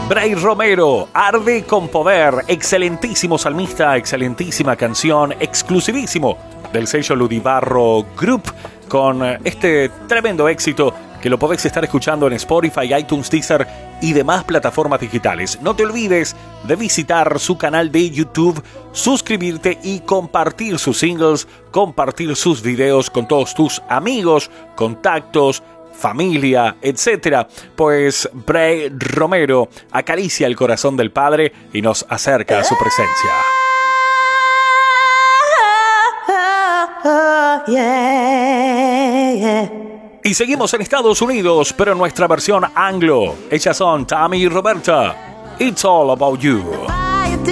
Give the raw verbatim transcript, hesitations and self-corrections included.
Bray Romero, Arde con Poder, excelentísimo salmista, excelentísima canción, exclusivísimo del sello Ludibarro Group, con este tremendo éxito que lo podés estar escuchando en Spotify, iTunes, Deezer y demás plataformas digitales. No te olvides de visitar su canal de YouTube, suscribirte y compartir sus singles, compartir sus videos con todos tus amigos, contactos, familia, etcétera. Pues Bray Romero acaricia el corazón del Padre y nos acerca a su presencia. Y seguimos en Estados Unidos, pero en nuestra versión anglo. Ellas son Tammy y Roberta. It's all about you.